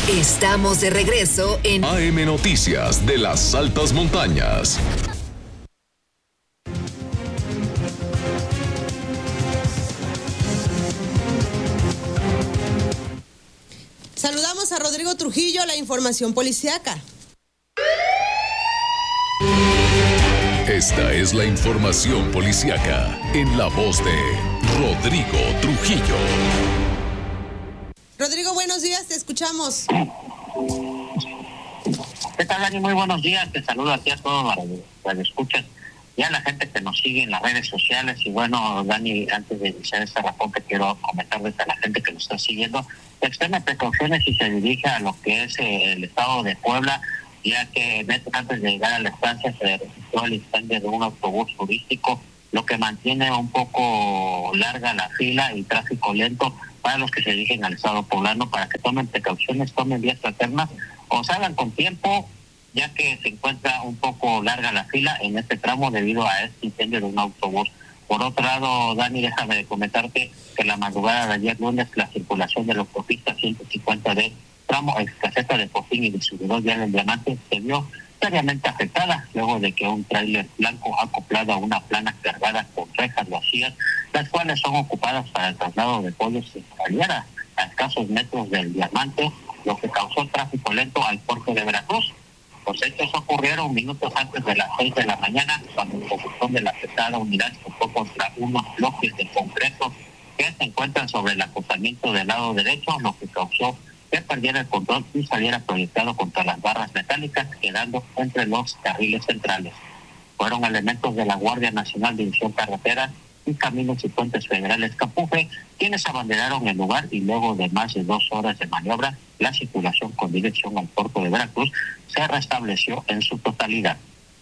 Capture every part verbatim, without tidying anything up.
Estamos de regreso en A M Noticias de las Altas Montañas. Saludamos a Rodrigo Trujillo, la información policíaca. Esta es la información policíaca en la voz de Rodrigo Trujillo. Rodrigo, buenos días, te escuchamos. ¿Qué tal, Dani? Muy buenos días, te saludo aquí a todos los que escuchan, y a la gente que nos sigue en las redes sociales. Y bueno, Dani, antes de iniciar este reporte, quiero comentarles a la gente que nos está siguiendo, extreme precauciones si se dirige a lo que es eh, el estado de Puebla, ya que antes de llegar a la estancia se registró el incendio de un autobús turístico, lo que mantiene un poco larga la fila y tráfico lento para los que se dirigen al estado poblano, para que tomen precauciones, tomen vías alternas o salgan con tiempo, ya que se encuentra un poco larga la fila en este tramo debido a este incendio de un autobús. Por otro lado, Dani, déjame comentarte que la madrugada de ayer lunes la circulación de la autopista ciento cincuenta D, tramo ex caseta de Postín y distribuidor vial del Diamante, se vio seriamente afectada luego de que un tráiler blanco acoplado a una plana cargada con rejas vacías, las cuales son ocupadas para el traslado de pollos, se saliera a escasos metros del Diamante, lo que causó tráfico lento al puerto de Veracruz. Los hechos ocurrieron minutos antes de las seis de la mañana, cuando el conductor de la afectada unidad chocó contra unos bloques de concreto que se encuentran sobre el acostamiento del lado derecho, lo que causó que perdiera el control y saliera proyectado contra las barras metálicas, quedando entre los carriles centrales. Fueron elementos de la Guardia Nacional División Carreteras y Caminos y Puentes Federales Capufe quienes abanderaron el lugar, y luego de más de dos horas de maniobra, la circulación con dirección al puerto de Veracruz se restableció en su totalidad.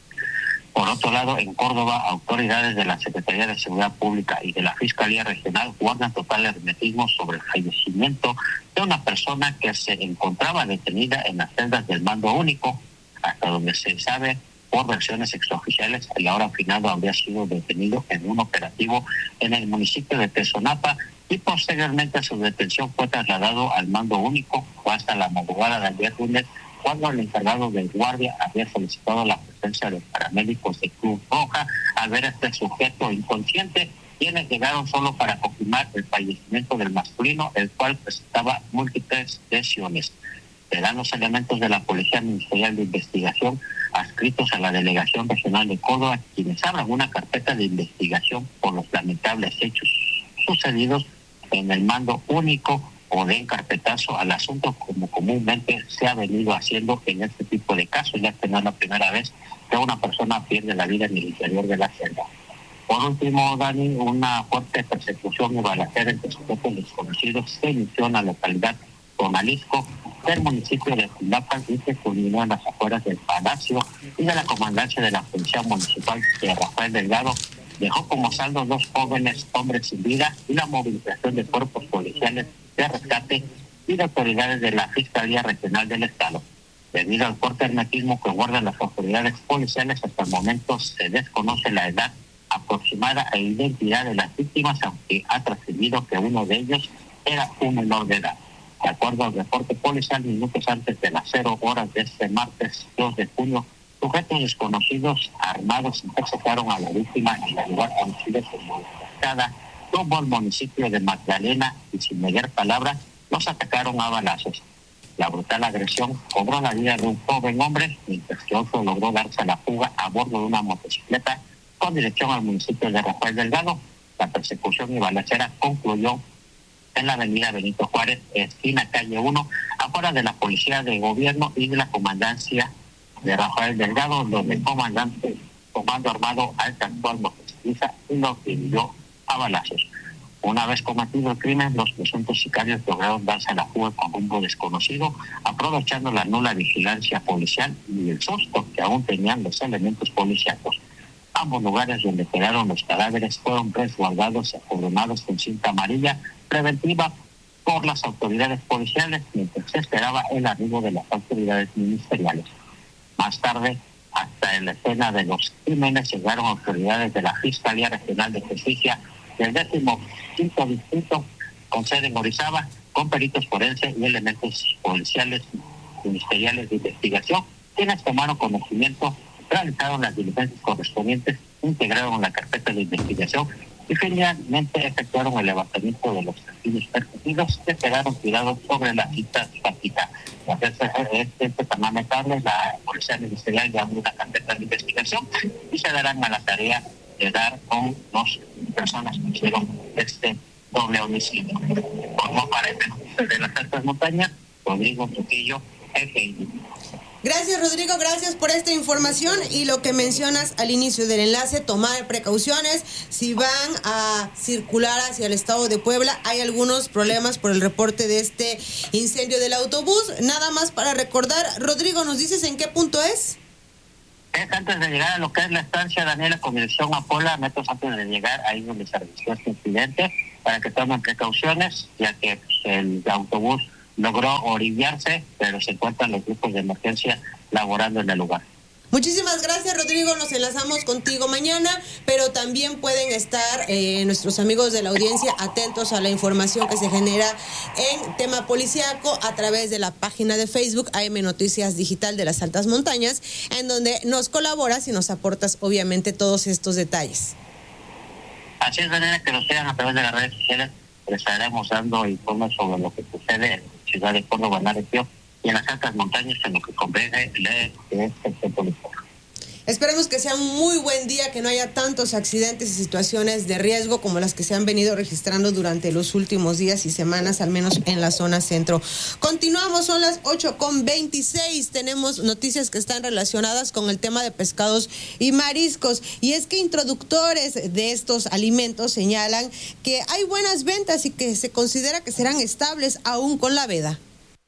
Por otro lado, en Córdoba, autoridades de la Secretaría de Seguridad Pública y de la Fiscalía Regional guardan total hermetismo sobre el fallecimiento de una persona que se encontraba detenida en las celdas del Mando Único. Hasta donde se sabe, por versiones extraoficiales, el ahora afinado habría sido detenido en un operativo en el municipio de Tezonapa, y posteriormente su detención fue trasladado al Mando Único. Fue hasta la madrugada de ayer lunes cuando el encargado de guardia había solicitado la presencia de paramédicos de Cruz Roja al ver a este sujeto inconsciente, quienes llegaron solo para confirmar el fallecimiento del masculino, el cual presentaba múltiples lesiones. Serán los elementos de la Policía Ministerial de Investigación adscritos a la Delegación Regional de Córdoba quienes abran una carpeta de investigación por los lamentables hechos sucedidos en el Mando Único, o den carpetazo al asunto, como comúnmente se ha venido haciendo en este tipo de casos, ya que no es la primera vez que una persona pierde la vida en el interior de la celda. Por último, Dani, una fuerte persecución y balacera entre sujetos desconocidos se inició en la localidad Tonalisco del municipio de Jundapan y se culminó en las afueras del Palacio y de la comandancia de la Policía Municipal de Rafael Delgado. Dejó como saldo dos jóvenes hombres sin vida y la movilización de cuerpos policiales de rescate y de autoridades de la Fiscalía Regional del Estado. Debido al fuerte hermetismo que guardan las autoridades policiales, hasta el momento se desconoce la edad aproximada e identidad de las víctimas, aunque ha trascendido que uno de ellos era un menor de edad. De acuerdo al reporte policial, minutos antes de las cero horas de este martes dos de junio, sujetos desconocidos armados interceptaron a la víctima en el lugar conocido como Cascada, rumbo al municipio de Magdalena, y sin mediar palabra los atacaron a balazos. La brutal agresión cobró la vida de un joven hombre, mientras que otro logró darse a la fuga a bordo de una motocicleta con dirección al municipio de Rafael Delgado. La persecución y balacera concluyó en la avenida Benito Juárez, esquina calle uno, afuera de la Policía de Gobierno y de la Comandancia de Rafael Delgado, donde el comandante, comando armado, alcanzó al motociclista y lo dividió a balazos. Una vez cometido el crimen, los presuntos sicarios lograron darse a la fuga con rumbo desconocido, aprovechando la nula vigilancia policial y el susto que aún tenían los elementos policíacos. Ambos lugares donde quedaron los cadáveres fueron resguardados y acoronados con cinta amarilla preventiva por las autoridades policiales, mientras se esperaba el arribo de las autoridades ministeriales. Más tarde, hasta en la escena de los crímenes llegaron autoridades de la Fiscalía Regional de Justicia del décimo quinto distrito con sede en Orizaba, con peritos forenses y elementos policiales ministeriales de investigación, quienes tomaron conocimiento, realizaron las diligencias correspondientes, integraron la carpeta de investigación y finalmente efectuaron el levantamiento de los testigos perseguidos que quedaron tirados sobre la cinta asfáltica. Este hecho tan lamentable, la Policía Ministerial ya abrió una carpeta de investigación y se darán a la tarea de dar con las personas que hicieron este doble homicidio. Formó para el de las Altas Montañas, Rodrigo Trujillo, F I. Gracias, Rodrigo, gracias por esta información y lo que mencionas al inicio del enlace, tomar precauciones si van a circular hacia el estado de Puebla. Hay algunos problemas por el reporte de este incendio del autobús. Nada más para recordar, Rodrigo, ¿nos dices en qué punto es? Es antes de llegar a lo que es la estancia Daniela con dirección a Puebla, metros antes de llegar, ahí donde se registró este incidente, para que tomen precauciones, ya que pues, el autobús logró orillarse, pero se encuentran los grupos de emergencia laborando en el lugar. Muchísimas gracias, Rodrigo, nos enlazamos contigo mañana, pero también pueden estar eh, nuestros amigos de la audiencia atentos a la información que se genera en tema policíaco a través de la página de Facebook A M Noticias Digital de las Altas Montañas, en donde nos colaboras y nos aportas obviamente todos estos detalles. Así es, Daniela, que nos sigan a través de las redes sociales, les estaremos dando informes sobre lo que sucede en la ciudad de Córdoba, en Arequipa y en las Altas Montañas, en lo que conviene de este policial. Esperemos que sea un muy buen día, que no haya tantos accidentes y situaciones de riesgo como las que se han venido registrando durante los últimos días y semanas, al menos en la zona centro. Continuamos, son las ocho con veintiséis. Tenemos noticias que están relacionadas con el tema de pescados y mariscos. Y es que introductores de estos alimentos señalan que hay buenas ventas y que se considera que serán estables aún con la veda.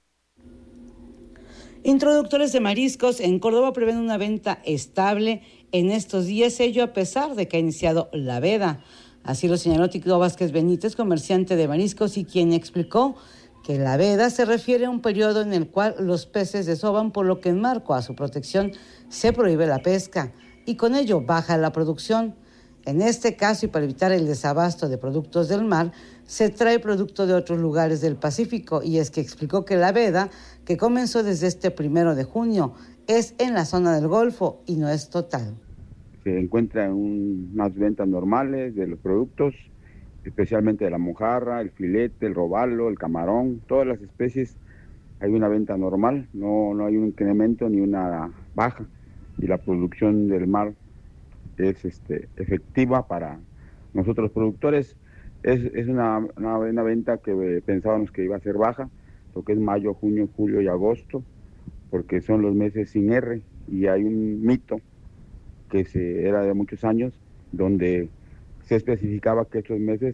Introductores de mariscos en Córdoba prevén una venta estable en estos días, ello a pesar de que ha iniciado la veda. Así lo señaló Tito Vázquez Benítez, comerciante de mariscos, y quien explicó que la veda se refiere a un periodo en el cual los peces desovan, por lo que en marco a su protección se prohíbe la pesca y con ello baja la producción. En este caso, y para evitar el desabasto de productos del mar, se trae producto de otros lugares del Pacífico, y es que explicó que la veda, que comenzó desde este primero de junio, es en la zona del Golfo y no es total. Se encuentran un, unas ventas normales de los productos, especialmente de la mojarra, el filete, el robalo, el camarón, todas las especies. Hay una venta normal, no, no hay un incremento ni una baja, y la producción del mar es este, efectiva para nosotros los productores. Es, es una, una, una venta que pensábamos que iba a ser baja, lo que es mayo, junio, julio y agosto, porque son los meses sin R, y hay un mito que se, era de muchos años, donde se especificaba que estos meses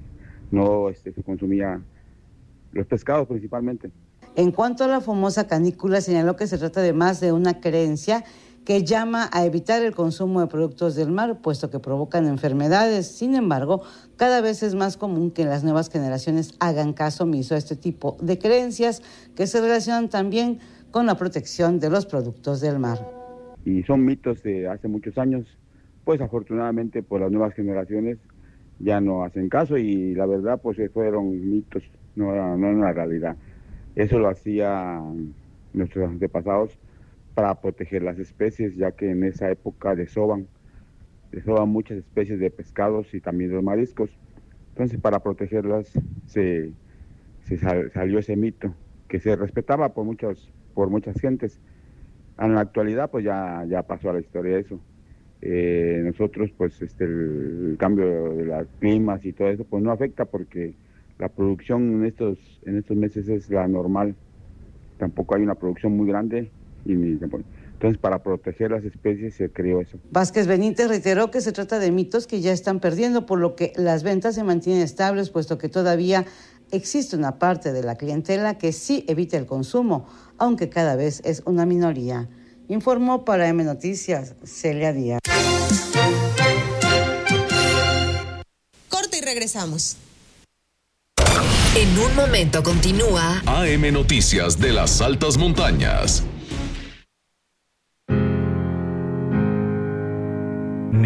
no este, se consumía los pescados principalmente. En cuanto a la famosa canícula, señaló que se trata de más de una creencia que llama a evitar el consumo de productos del mar, puesto que provocan enfermedades. Sin embargo, cada vez es más común que las nuevas generaciones hagan caso omiso a este tipo de creencias que se relacionan también con la protección de los productos del mar. Y son mitos de hace muchos años, pues afortunadamente por las nuevas generaciones ya no hacen caso, y la verdad pues fueron mitos, no era, no era una realidad. Eso lo hacían nuestros antepasados para proteger las especies, ya que en esa época desoban, desoban muchas especies de pescados y también de los mariscos. Entonces, para protegerlas se, se sal, salió ese mito, que se respetaba por muchas, por muchas gentes. En la actualidad, pues ya, ya pasó a la historia eso. Eh, nosotros, pues este, el, el cambio de los climas y todo eso, pues no afecta, porque la producción en estos, en estos meses es la normal. Tampoco hay una producción muy grande. Y entonces, para proteger las especies se creó eso. Vázquez Benítez reiteró que se trata de mitos que ya están perdiendo, por lo que las ventas se mantienen estables, puesto que todavía existe una parte de la clientela que sí evita el consumo, aunque cada vez es una minoría. Informó para M Noticias, Celia Díaz. Corte y regresamos. En un momento continúa A M Noticias de las Altas Montañas.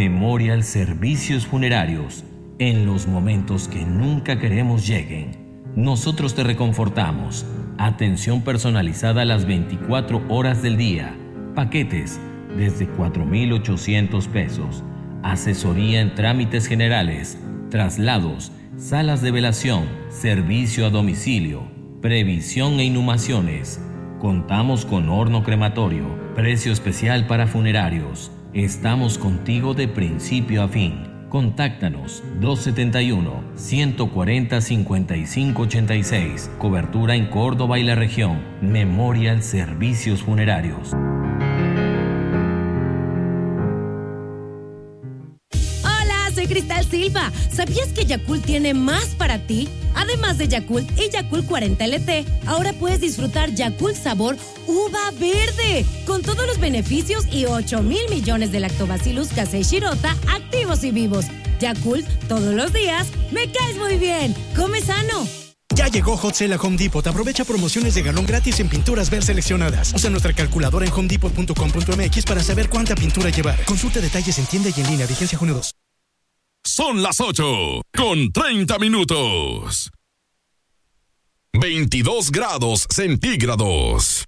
Memorial Servicios Funerarios. En los momentos que nunca queremos lleguen, nosotros te reconfortamos. Atención personalizada a las veinticuatro horas del día. Paquetes desde cuatro mil ochocientos pesos. Asesoría en trámites generales, traslados, salas de velación, servicio a domicilio, previsión e inhumaciones. Contamos con horno crematorio, precio especial para funerarios. Estamos contigo de principio a fin. Contáctanos dos siete uno, uno cuatro cero, cinco cinco ocho seis. Cobertura en Córdoba y la región. Memorial Servicios Funerarios. Hola, soy Cristal Silva. ¿Sabías que Yakult tiene más para ti? Además de Yakult y Yakult cuarenta L T, ahora puedes disfrutar Yakult sabor uva verde, con todos los beneficios y ocho mil millones de lactobacillus casei shirota activos y vivos. Yakult, todos los días, me caes muy bien. Come sano. Ya llegó Hot Sale a Home Depot. Aprovecha promociones de galón gratis en pinturas Ver seleccionadas. Usa nuestra calculadora en home depot punto com punto m x para saber cuánta pintura llevar. Consulta detalles en tienda y en línea. Vigencia junio dos. Son las ocho con treinta minutos. veintidós grados centígrados.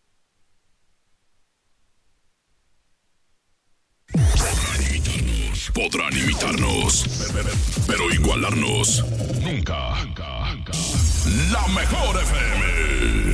Podrán imitarnos, pero igualarnos nunca. La mejor F M.